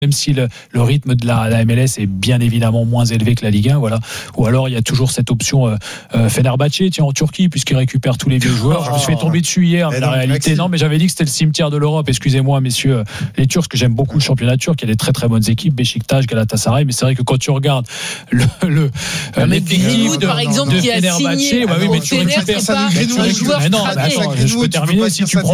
même si le rythme de la MLS est bien évidemment moins élevé que la Ligue 1, voilà. Ou alors il y a toujours cette option Fenerbahçe, tiens, en Turquie, puisqu'il récupère tous les vieux joueurs. Je me suis fait tomber dessus hier, mais la réalité, non, mais j'avais dit que c'était le cimetière de l'Europe. Excusez-moi, messieurs, les Turcs, que j'aime beaucoup le championnat turc, il y a des très très bonnes équipes, Beşiktaş, Galatasaray, mais c'est vrai que quand tu regardes l'effectif de, par exemple, qui a signé, oui, mais tu récupères ça. Je peux terminer.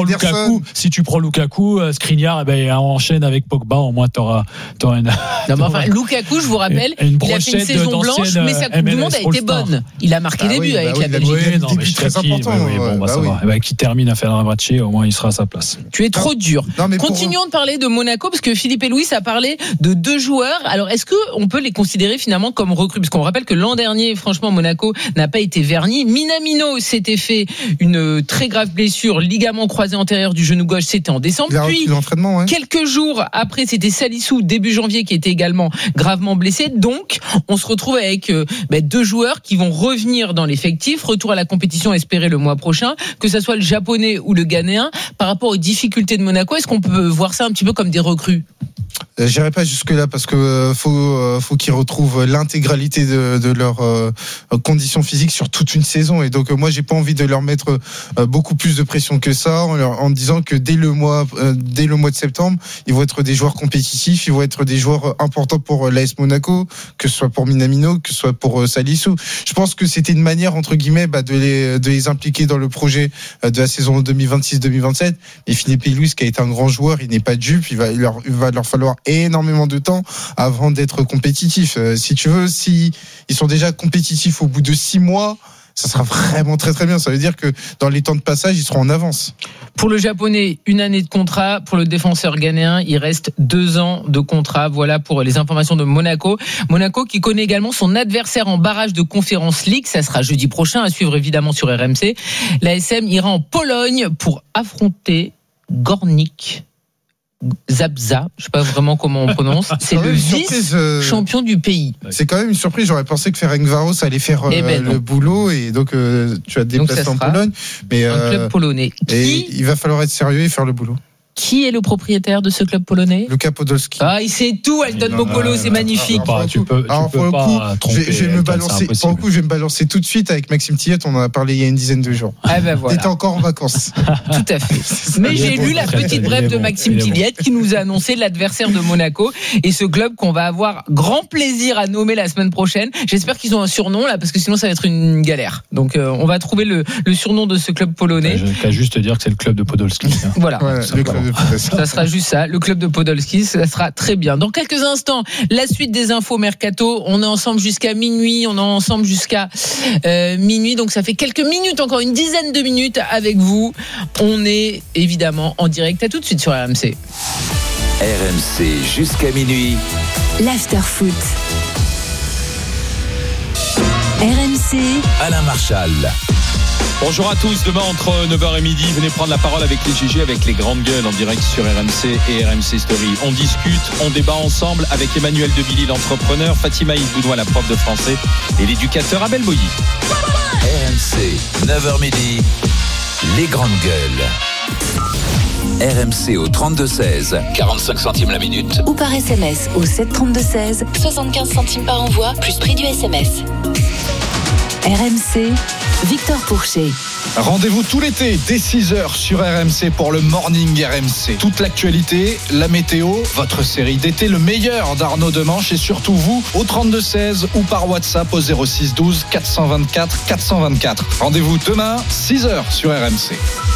Si tu prends Lukaku, Skriniar, enchaîne avec Pogba, au moins t'auras une. Lukaku, je vous rappelle, il a fait une saison blanche, mais sa Coupe du Monde a été bonne. Il a marqué des buts avec la Belgique. Oui, très important. Ça va. Qui termine à faire un match, au moins il sera à sa place. Tu es trop dur. Continuons de parler de Monaco, parce que Philippe et Louis a parlé de 2 joueurs. Alors, est-ce qu'on peut les considérer finalement comme recrues? Parce qu'on rappelle que l'an dernier, franchement, Monaco n'a pas été verni. Minamino s'était fait une très grave blessure, ligament croisé antérieur du genou gauche, c'était en décembre. Puis, quelques jours après, c'était Salissou, début janvier, qui était également gravement blessé. Donc, on se retrouve avec 2 joueurs qui vont revenir dans l'effectif. Retour à la compétition espéré le mois prochain, que ce soit le japonais ou le ghanéen. Par rapport aux difficultés de Monaco, est-ce qu'on peut voir ça un petit peu comme des recrues? J'irai pas jusque là parce que faut qu'ils retrouvent l'intégralité de leurs conditions physiques sur toute une saison, et donc moi j'ai pas envie de leur mettre beaucoup plus de pression que ça en disant que dès le mois de septembre ils vont être des joueurs compétitifs, ils vont être des joueurs importants pour l'AS Monaco, que ce soit pour Minamino, que ce soit pour Salissou. Je pense que c'était une manière entre guillemets de les impliquer dans le projet de la saison 2026-2027. Et Philippe Luis, qui a été un grand joueur, il n'est pas dupe, il va leur falloir énormément de temps avant d'être compétitifs. Si tu veux, si ils sont déjà compétitifs au bout de 6 mois, ça sera vraiment très très bien. Ça veut dire que dans les temps de passage, ils seront en avance. Pour le japonais, 1 année de contrat. Pour le défenseur ghanéen, il reste 2 ans de contrat. Voilà pour les informations de Monaco. Monaco qui connaît également son adversaire en barrage de Conference League. Ça sera jeudi prochain, à suivre évidemment sur RMC. L'ASM ira en Pologne pour affronter Górnik Zabrze, je sais pas vraiment comment on prononce. C'est le vice-champion du pays. C'est quand même une surprise. J'aurais pensé que Ferencváros allait faire le boulot, et donc tu as déplacé en Pologne. Mais un club polonais. Il va falloir être sérieux et faire le boulot. Qui est le propriétaire de ce club polonais? Luka Podolski. Il sait tout, Elton Mokolo, c'est magnifique. Tu peux pas tromper. Je vais me balancer tout de suite avec Maxime Tillet. On en a parlé il y a une dizaine de jours. Voilà. T'étais encore en vacances. Tout à fait. Mais j'ai lu la petite brève de Maxime Tillet qui nous a annoncé l'adversaire de Monaco et ce club qu'on va avoir grand plaisir à nommer la semaine prochaine. J'espère qu'ils ont un surnom là, parce que sinon ça va être une galère. Donc on va trouver le surnom de ce club polonais. Je vais juste te dire que c'est le club de Podolski. Voilà. Le club. Ça sera juste ça, le club de Podolski, ça sera très bien. Dans quelques instants, la suite des infos mercato. On est ensemble jusqu'à minuit, donc ça fait quelques minutes, encore une dizaine de minutes avec vous. On est évidemment en direct. À tout de suite sur RMC. RMC jusqu'à minuit. L'after-foot. RMC. Alain Marchal. Bonjour à tous, demain entre 9h et midi, venez prendre la parole avec les GG, avec les grandes gueules en direct sur RMC et RMC Story. On discute, on débat ensemble avec Emmanuel Debilly, l'entrepreneur, Fatima Iboudouin, la prof de français, et l'éducateur Abel Boilly. RMC, 9h midi, les grandes gueules. RMC au 32-16, 45 centimes la minute. Ou par SMS au 732-16, 75 centimes par envoi, plus prix du SMS. RMC, Victor Pourchet. Rendez-vous tout l'été dès 6h sur RMC pour le Morning RMC. Toute l'actualité, la météo, votre série d'été, le meilleur d'Arnaud Demanche et surtout vous au 32-16 ou par WhatsApp au 06 12 424 424. Rendez-vous demain 6h sur RMC.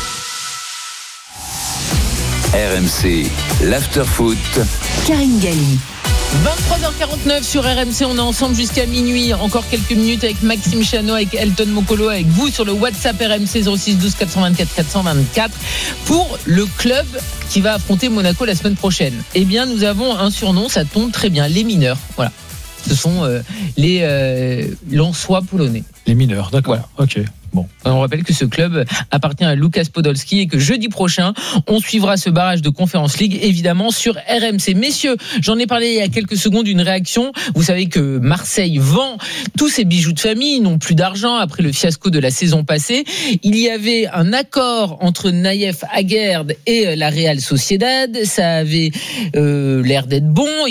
RMC, l'after-foot. Karine Galli. 23h49 sur RMC, on est ensemble jusqu'à minuit. Encore quelques minutes avec Maxime Chano, avec Elton Mokolo, avec vous sur le WhatsApp RMC 06 12 424 424 pour le club qui va affronter Monaco la semaine prochaine. Eh bien, nous avons un surnom, ça tombe très bien, les mineurs. Voilà. Ce sont les Lensois polonais. Les mineurs, d'accord. Voilà. Ok. Bon, on rappelle que ce club appartient à Lukas Podolski et que jeudi prochain, on suivra ce barrage de Conference League, évidemment, sur RMC. Messieurs, j'en ai parlé il y a quelques secondes, une réaction. Vous savez que Marseille vend tous ses bijoux de famille, ils n'ont plus d'argent après le fiasco de la saison passée. Il y avait un accord entre Naïef Aguerd et la Real Sociedad. Ça avait l'air d'être bon.